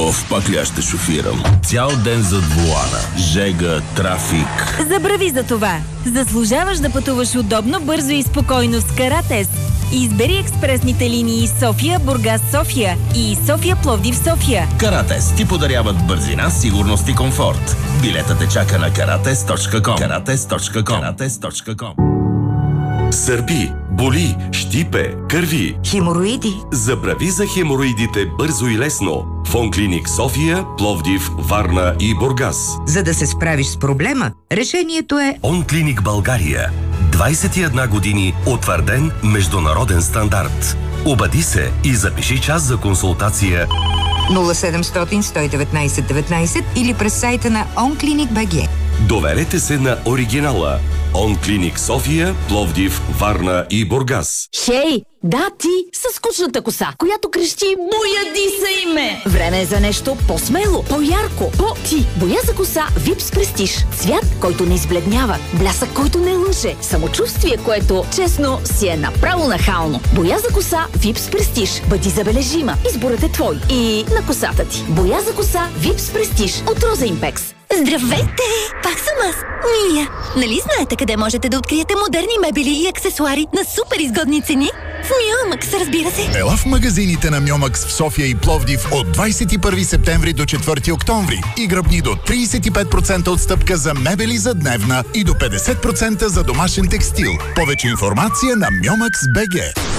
пак ли аз ще шофирам? Цял ден зад волана. Жега, трафик. Забрави за това. Заслужаваш да пътуваш удобно, бързо и спокойно с Каратест. Избери експресните линии София, Бургас, София и София, Пловдив, София. Каратест ти подаряват бързина, сигурност и комфорт. Билетът те чака на karatest.com. karatest.com. Сърби, боли, щипе, кърви. Хемороиди. Забрави за хемороидите бързо и лесно. Фонклиник София, Пловдив, Варна и Бургас. За да се справиш с проблема, решението е Онклиник България. 21 години утвърден международен стандарт. Обади се и запиши час за консултация 0700 119 19 или през сайта на OnClinic.bg. Доверете се на оригинала. Онклиник София, Пловдив, Варна и Бургас. Хей, да ти със скучната коса, която крещи "Бояди се име". Време е за нещо по-смело, по-ярко, по-ти. Боя за коса Випс Престиж. Цвят, който не избледнява, блясък, който не лъже, самочувствие, което, честно, си е направо нахално. Боя за коса Випс Престиж. Бъди забележима. Изборът е твой. И на косата ти. Боя за коса Випс Престиж от Роза Импекс. Здравейте! Пак съм аз, Мия. Нали знаете къде можете да откриете модерни мебели и аксесуари на супер изгодни цени? В Миомакс, разбира се. Ела в магазините на Миомакс в София и Пловдив от 21 септември до 4 октомври и гръбни до 35% отстъпка за мебели за дневна и до 50% за домашен текстил. Повече информация на Miomax.bg.